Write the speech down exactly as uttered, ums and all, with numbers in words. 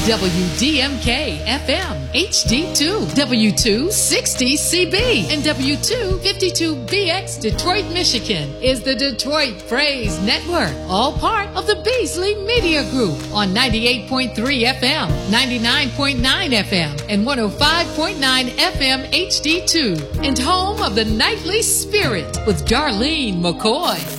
W D M K F M, H D two, W two sixty C B, and W two fifty-two B X Detroit, Michigan is the Detroit Praise Network, all part of the Beasley Media Group on ninety-eight point three F M, ninety-nine point nine F M, and one oh five point nine F M H D two, and home of the Nightly Spirit with Darlene McCoy.